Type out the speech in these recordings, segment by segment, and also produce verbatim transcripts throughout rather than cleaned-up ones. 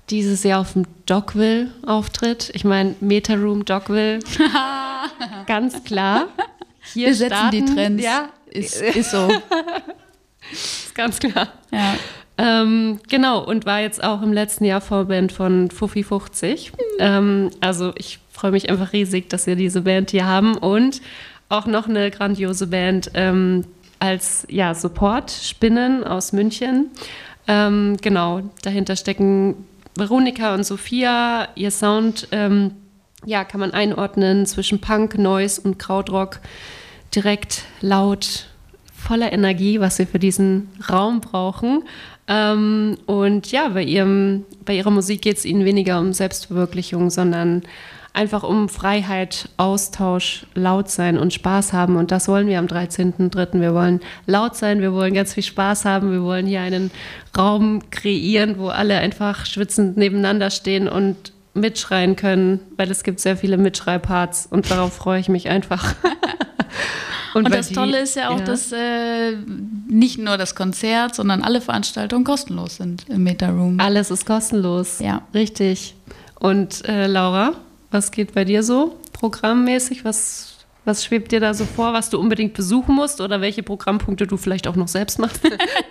dieses Jahr auf dem Dogville-Auftritt. Ich meine, Metaroom, Dogville, ganz klar. Hier Wir setzen starten, die Trends. Ja, ist, ist so. Ist ganz klar. Ja. Ähm, genau, und war jetzt auch im letzten Jahr Vorband von Fuffi fünfzig. Mhm. Ähm, also ich freue mich einfach riesig, dass wir diese Band hier haben und auch noch eine grandiose Band ähm, als ja, Support, Spinnen aus München. Ähm, genau, dahinter stecken Veronika und Sophia. Ihr Sound ähm, ja, kann man einordnen zwischen Punk, Noise und Krautrock. Direkt, laut, voller Energie, was wir für diesen Raum brauchen. Ähm, und ja, bei, ihrem, bei ihrer Musik geht es ihnen weniger um Selbstverwirklichung, sondern einfach um Freiheit, Austausch, laut sein und Spaß haben. Und das wollen wir am dreizehnten dritten Wir wollen laut sein, wir wollen ganz viel Spaß haben, wir wollen hier einen Raum kreieren, wo alle einfach schwitzend nebeneinander stehen und mitschreien können, weil es gibt sehr viele Mitschreiparts und darauf freue ich mich einfach. Und, und das die, Tolle ist ja auch, ja. dass äh, nicht nur das Konzert, sondern alle Veranstaltungen kostenlos sind im Metaroom. Alles ist kostenlos, ja. Richtig. Und äh, Laura, was geht bei dir so programmmäßig? Was, was schwebt dir da so vor, was du unbedingt besuchen musst oder welche Programmpunkte du vielleicht auch noch selbst machst?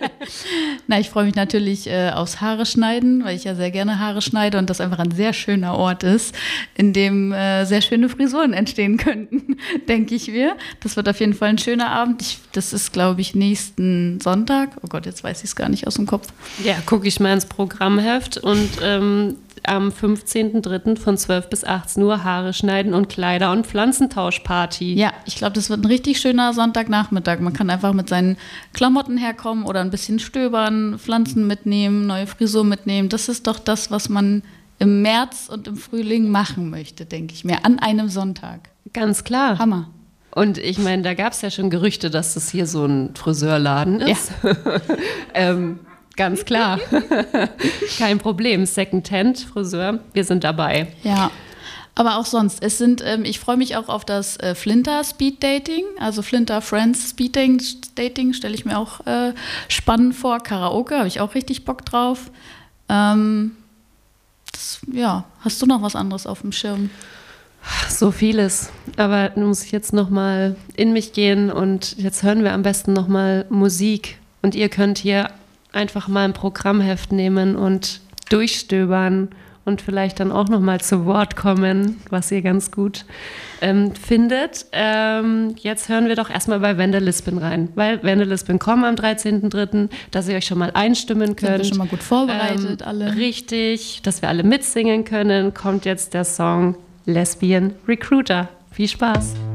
Na, ich freue mich natürlich äh, aufs Haare schneiden, weil ich ja sehr gerne Haare schneide und das einfach ein sehr schöner Ort ist, in dem äh, sehr schöne Frisuren entstehen könnten, denke ich mir. Das wird auf jeden Fall ein schöner Abend. Ich, das ist, glaube ich, nächsten Sonntag. Oh Gott, jetzt weiß ich es gar nicht aus dem Kopf. Ja, gucke ich mal ins Programmheft und ähm, am fünfzehnten dritten von zwölf bis achtzehn Uhr Haare schneiden und Kleider- und Pflanzentauschparty. Ja, ich glaube, das wird ein richtig schöner Sonntagnachmittag. Man kann einfach mit seinen Klamotten herkommen oder ein bisschen stöbern, Pflanzen mitnehmen, neue Frisur mitnehmen. Das ist doch das, was man im März und im Frühling machen möchte, denke ich mir, an einem Sonntag. Ganz klar. Hammer. Und ich meine, da gab es ja schon Gerüchte, dass das hier so ein Friseurladen ist. Ja. ähm, Ganz klar. Kein Problem. Secondhand, Friseur, wir sind dabei. Ja, aber auch sonst. Es sind, ähm, ich freue mich auch auf das äh, Flinter Speed Dating, also Flinter Friends Speed Dating, stelle ich mir auch äh, spannend vor. Karaoke, habe ich auch richtig Bock drauf. Ähm, das, ja, hast du noch was anderes auf dem Schirm? So vieles. Aber nun muss ich jetzt noch mal in mich gehen und jetzt hören wir am besten noch mal Musik. Und ihr könnt hier einfach mal ein Programmheft nehmen und durchstöbern und vielleicht dann auch noch mal zu Wort kommen, was ihr ganz gut ähm, findet. Ähm, jetzt hören wir doch erstmal bei Vandalism rein, weil Vandalism kommen am dreizehnten dritten dass ihr euch schon mal einstimmen könnt. Sind wir schon mal gut vorbereitet, ähm, alle. Richtig, dass wir alle mitsingen können, kommt jetzt der Song Lesbian Recruiter. Viel Spaß!